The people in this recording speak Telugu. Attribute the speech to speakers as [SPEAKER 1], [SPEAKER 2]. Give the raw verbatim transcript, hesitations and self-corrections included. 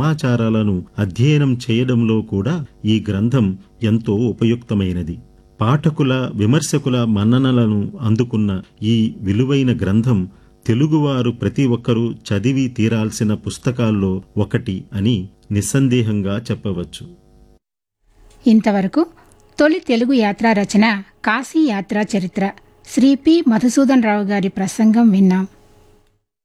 [SPEAKER 1] సమాచారాలను అధ్యయనం చేయడంలో కూడా ఈ గ్రంథం ఎంతో ఉపయుక్తమైనది. పాఠకుల విమర్శకుల మన్ననలను అందుకున్న ఈ విలువైన గ్రంథం తెలుగువారు ప్రతి ఒక్కరూ చదివి తీరాల్సిన పుస్తకాల్లో ఒకటి అని నిస్సందేహంగా చెప్పవచ్చు.
[SPEAKER 2] ఇంతవరకు తొలి తెలుగు యాత్రా రచన కాశీ యాత్రా చరిత్ర శ్రీ పి మధుసూదన్ రావు గారి ప్రసంగం విన్నాం.